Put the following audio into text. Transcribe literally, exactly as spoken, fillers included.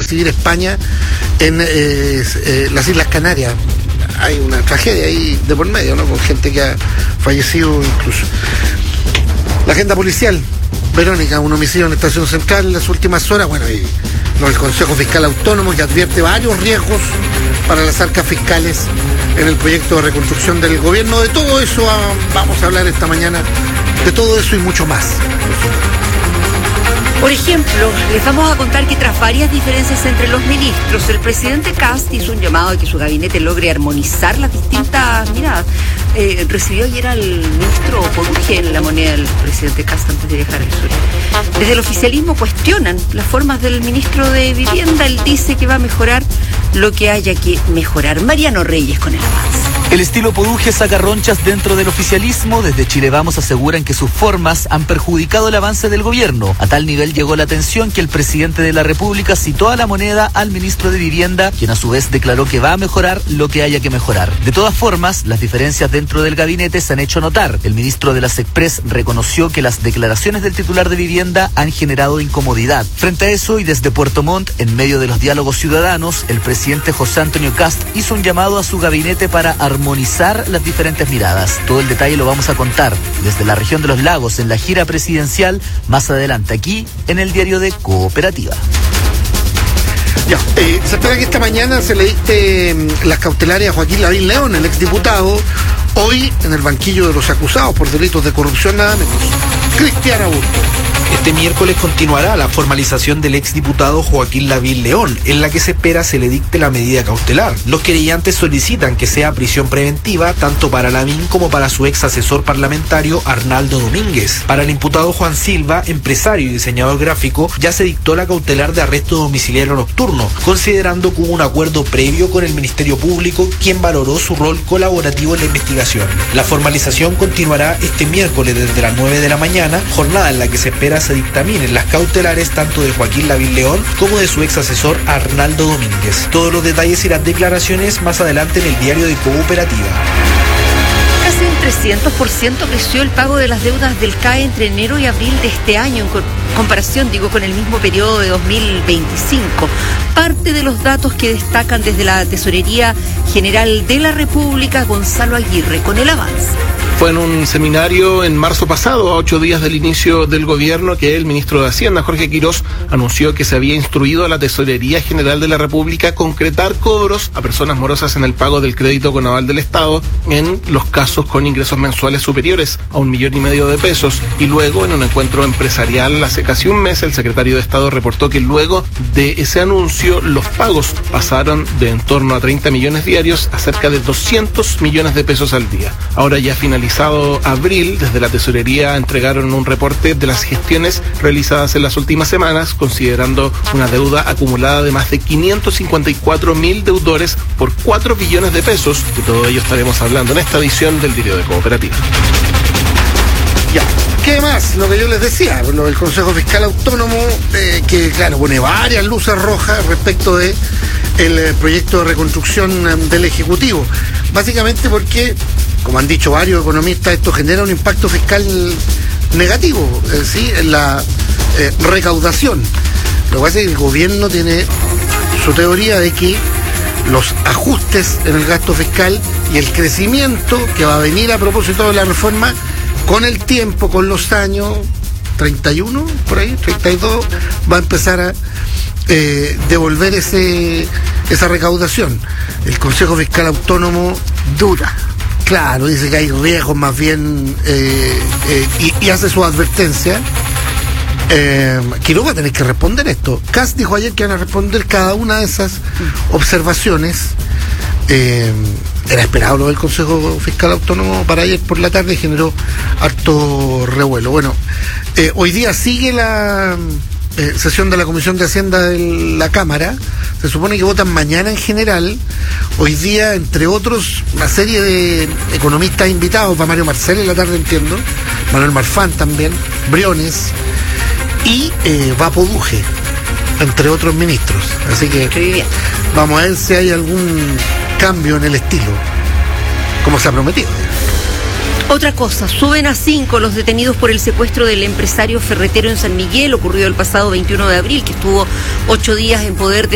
recibir España en eh, eh, las Islas Canarias. Hay una tragedia ahí de por medio, ¿no? Con gente que ha fallecido incluso. La agenda policial, Verónica, un homicidio en la Estación Central en las últimas horas. Bueno, y no, el Consejo Fiscal Autónomo que advierte varios riesgos para las arcas fiscales en el proyecto de reconstrucción del gobierno. De todo eso ah, vamos a hablar esta mañana, de todo eso y mucho más. Por ejemplo, les vamos a contar que tras varias diferencias entre los ministros, el presidente Kast hizo un llamado a que su gabinete logre armonizar las distintas miradas. Eh, recibió ayer al ministro Poduje en la moneda del presidente Kast antes de viajar al sur. Desde el oficialismo cuestionan las formas del ministro de Vivienda. Él dice que va a mejorar lo que haya que mejorar. Mariano Reyes con el avance. El estilo Poduje saca ronchas dentro del oficialismo. Desde Chile Vamos aseguran que sus formas han perjudicado el avance del gobierno. A tal nivel llegó la tensión que el presidente de la República citó a la moneda al ministro de Vivienda, quien a su vez declaró que va a mejorar lo que haya que mejorar. De todas formas, las diferencias dentro del gabinete se han hecho notar. El ministro de las Express reconoció que las declaraciones del titular de Vivienda han generado incomodidad. Frente a eso, y desde Puerto Montt, en medio de los diálogos ciudadanos, el presidente José Antonio Kast hizo un llamado a su gabinete para armonizar las diferentes miradas. Todo el detalle lo vamos a contar desde la región de los lagos en la gira presidencial más adelante aquí en el diario de Cooperativa. Ya, eh, se espera que esta mañana se le dicte eh, las cautelares a Joaquín Lavín León, el exdiputado, hoy en el banquillo de los acusados por delitos de corrupción, nada menos. Cristian Aburto. Este miércoles continuará la formalización del exdiputado Joaquín Lavín León, en la que se espera se le dicte la medida cautelar. Los querellantes solicitan que sea prisión preventiva tanto para Lavín como para su ex asesor parlamentario Arnaldo Domínguez. Para el imputado Juan Silva, empresario y diseñador gráfico, ya se dictó la cautelar de arresto domiciliario nocturno, considerando que hubo un acuerdo previo con el Ministerio Público, quien valoró su rol colaborativo en la investigación. La formalización continuará este miércoles desde las nueve de la mañana, jornada en la que se espera se dictaminen las cautelares tanto de Joaquín Lavín León como de su ex asesor Arnaldo Domínguez. Todos los detalles y las declaraciones más adelante en el diario de Cooperativa. Casi un trescientos por ciento creció el pago de las deudas del C A E entre enero y abril de este año, en comparación, digo, con el mismo periodo de dos mil veinticinco. Parte de los datos que destacan desde la Tesorería General de la República, Gonzalo Aguirre, con el avance. Fue en un seminario en marzo pasado, a ocho días del inicio del gobierno, que el ministro de Hacienda, Jorge Quirós, anunció que se había instruido a la Tesorería General de la República concretar cobros a personas morosas en el pago del crédito con aval del Estado en los casos con ingresos mensuales superiores a un millón y medio de pesos. Y luego, en un encuentro empresarial hace casi un mes, el secretario de Estado reportó que luego de ese anuncio, los pagos pasaron de en torno a treinta millones diarios a cerca de doscientos millones de pesos al día. Ahora ya finalizado abril, desde la Tesorería entregaron un reporte de las gestiones realizadas en las últimas semanas, considerando una deuda acumulada de más de quinientos cincuenta y cuatro mil deudores por cuatro billones de pesos. De todo ello estaremos hablando en esta edición del Diario de Cooperativa. Ya, ¿qué más? Lo que yo les decía, lo del Consejo Fiscal Autónomo, eh, que claro, pone varias luces rojas respecto de el eh, proyecto de reconstrucción eh, del Ejecutivo. Básicamente porque, como han dicho varios economistas, esto genera un impacto fiscal negativo, eh, ¿sí? En la eh, recaudación. Lo que pasa es que el gobierno tiene su teoría de que los ajustes en el gasto fiscal y el crecimiento que va a venir a propósito de la reforma, con el tiempo, con los años, treinta y uno, por ahí, treinta y dos, va a empezar a eh, devolver ese esa recaudación. El Consejo Fiscal Autónomo duda. Claro, dice que hay riesgos más bien eh, eh, y, y hace su advertencia. Eh, Quirós va a tener que responder esto. Kast dijo ayer que van a responder cada una de esas observaciones. Eh, era esperado lo del Consejo Fiscal Autónomo para ayer por la tarde y generó harto revuelo. Bueno, eh, hoy día sigue la eh, sesión de la Comisión de Hacienda de la Cámara. Se supone que votan mañana en general. Hoy día, entre otros, una serie de economistas invitados, va Mario Marcel en la tarde, entiendo, Manuel Marfán también, Briones, y eh, va Poduje, entre otros ministros. Así que vamos a ver si hay algún cambio en el estilo, como se ha prometido. Otra cosa, suben a cinco los detenidos por el secuestro del empresario ferretero en San Miguel, ocurrido el pasado veintiuno de abril, que estuvo ocho días en poder de